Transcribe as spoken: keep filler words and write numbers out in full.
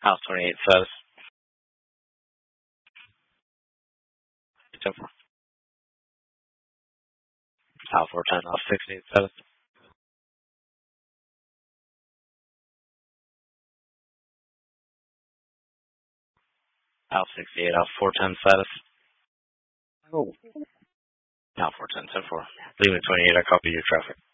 House twenty-eight status. ten four. House four ten, House sixty-eight status. House sixty-eight, House four ten status. Oh. House four ten, ten four. Leaving twenty-eight, I copy your traffic.